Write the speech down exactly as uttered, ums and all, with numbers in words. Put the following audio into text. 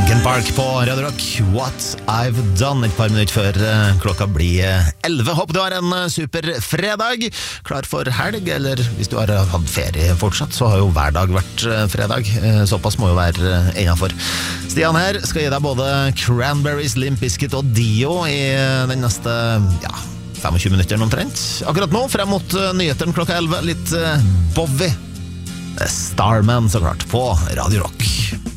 Linkin Park på Radio Rock, What I've Done. Et par minutter før klokka blir elleve. Håper du har en super fredag, klar for helg, eller hvis du har hatt ferie fortsatt, så har jo hver dag vært fredag. Såpass må jo være innenfor. Stian her skal gi deg både Cranberries, Limp Bizkit og Dio i den neste, ja, tjuefem minutter omtrent. Akkurat nå, frem mot nyheteren klokka elleve, litt Bowie. Starman, så klart, på Radio Rock.